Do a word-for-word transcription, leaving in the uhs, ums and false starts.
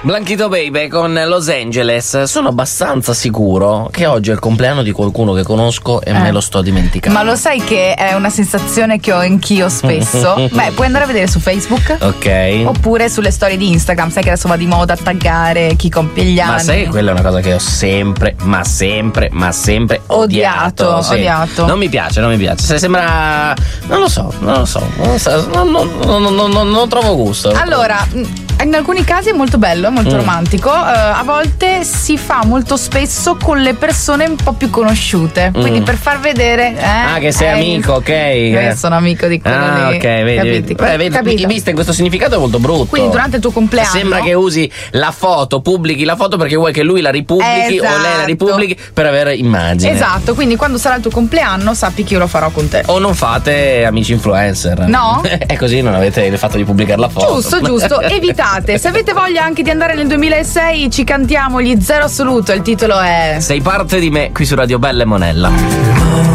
Blanchito Baby con Los Angeles. Sono abbastanza sicuro che oggi è il compleanno di qualcuno che conosco e eh. me lo sto dimenticando. Ma lo sai che è una sensazione che ho anch'io spesso? Beh, puoi andare a vedere su Facebook. Ok. Oppure sulle storie di Instagram. Sai che adesso va di moda taggare chi compie gli anni. Ma sai che quella è una cosa che ho sempre, ma sempre, ma sempre odiato. Odiato, sì. odiato. Non mi piace, non mi piace. Se sembra. Non lo so, non lo so. Non lo so, non, non, non, non, non, non trovo gusto. Allora, in alcuni casi è molto bello, è molto mm. romantico. Uh, a volte si fa molto spesso con le persone un po' più conosciute. Mm. Quindi per far vedere. Eh, ah, che sei eh, amico, ok. Io sono amico di quello ah, lì. ok, vedi. Capiti? Beh, vedi, Capito? Vista in questo significato è molto brutto. Quindi durante il tuo compleanno sembra che usi la foto, pubblichi la foto perché vuoi che lui la ripubblichi esatto. o lei la ripubblichi per avere immagine. Esatto, quindi quando sarà il tuo compleanno sappi che io lo farò con te. O non fate amici influencer. No? È così, non avete il fatto di pubblicare la foto. Giusto, giusto. Evitate. Se avete voglia anche di andare nel duemilasei, ci cantiamo gli Zero Assoluto. Il titolo è Sei parte di me, qui su Radio Bella e Monella.